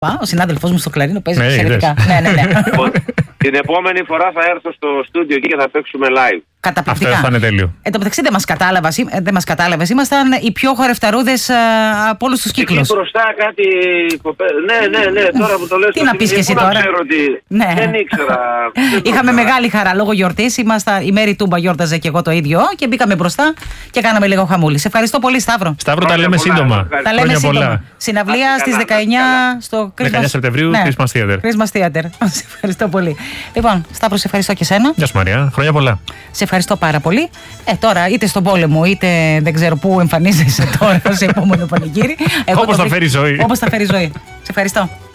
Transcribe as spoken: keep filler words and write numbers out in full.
Ο συνάδελφός μου στο κλαρίνο παίζει εξαιρετικά. Ναι, ναι, ναι. Την επόμενη φορά θα έρθω στο στούντιο εκεί και θα παίξουμε live. Καταπληκτικά. Αυτό θα είναι τέλειο. Εν τω μεταξύ δεν μας κατάλαβες, δεν μας κατάλαβες. Ήμασταν οι πιο χορευταρούδες από όλους τους κύκλους. Εκεί μπροστά κάτι. Ναι, ναι, ναι. Τώρα που το λες. Τι να πεις και εσύ τώρα. Ξέρω ότι... Ναι. Δεν ήξερα. Είχαμε μεγάλη χαρά λόγω γιορτής. Η Μέρη Τούμπα γιόρταζε και εγώ το ίδιο. Και μπήκαμε μπροστά και κάναμε λίγο χαμούλη. Σε ευχαριστώ πολύ, Σταύρο. Σταύρο, τα λέμε σύντομα. Τα λέμε σύντομα. Συναυλία στις δεκαεννιά στο δεκαεννιά Σεπτεμβρίου, Christmas Theater. Christmas Theater. Σε ευχαριστώ πολύ. Λοιπόν, Σταύρο, σε ευχαριστώ και σένα. Γεια σου, Μαρία. Χρόνια πολλά. Σε ευχαριστώ πάρα πολύ. Ε, τώρα, είτε στον πόλεμο, είτε δεν ξέρω πού εμφανίζεσαι τώρα σε επόμενο πανηγύρι. Όπως θα φέρει ζωή. Όπως θα φέρει ζωή. Σε ευχαριστώ.